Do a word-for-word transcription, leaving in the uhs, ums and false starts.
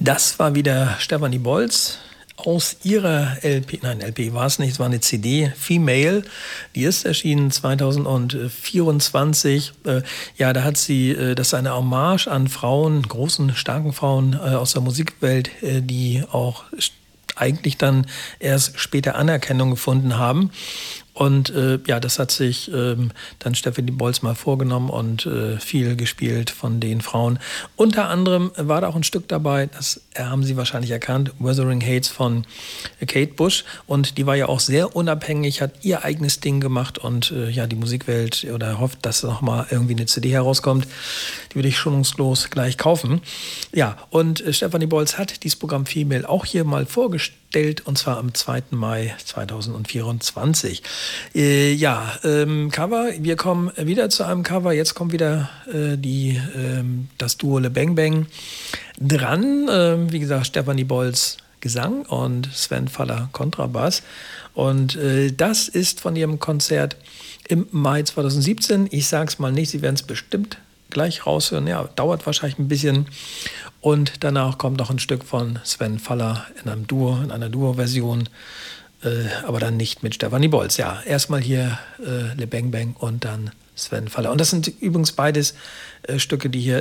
Das war wieder Stefanie Bolz aus ihrer L P, nein, L P war es nicht, es war eine C D, Female, die ist erschienen zweitausendvierundzwanzig. Äh, ja, da hat sie, äh, das ist eine Hommage an Frauen, großen, starken Frauen äh, aus der Musikwelt, äh, die auch eigentlich dann erst später Anerkennung gefunden haben. Und äh, ja, das hat sich ähm, dann Stefanie Bolz mal vorgenommen und äh, viel gespielt von den Frauen. Unter anderem war da auch ein Stück dabei, das haben Sie wahrscheinlich erkannt, Wuthering Heights von Kate Bush. Und die war ja auch sehr unabhängig, hat ihr eigenes Ding gemacht und äh, ja, die Musikwelt oder hofft, dass nochmal irgendwie eine C D herauskommt. Die würde ich schonungslos gleich kaufen. Ja, und äh, Stefanie Bolz hat dieses Programm Female auch hier mal vorgestellt und zwar am zweiten Mai zweitausendvierundzwanzig. Äh, ja, ähm, Cover, wir kommen wieder zu einem Cover. Jetzt kommt wieder äh, die, ähm, das Duo Le Bang Bang dran. Ähm, wie gesagt, Stefanie Bolz Gesang und Sven Faller Kontrabass. Und äh, das ist von ihrem Konzert im Mai zweitausendsiebzehn. Ich sag's mal nicht, Sie werden es bestimmt gleich raushören. Ja, dauert wahrscheinlich ein bisschen. Und danach kommt noch ein Stück von Sven Faller in einem Duo, in einer Duo-Version. Äh, aber dann nicht mit Stefanie Bolz. Ja, erstmal hier äh, Le Bang Bang und dann Sven Faller. Und das sind übrigens beides äh, Stücke, die hier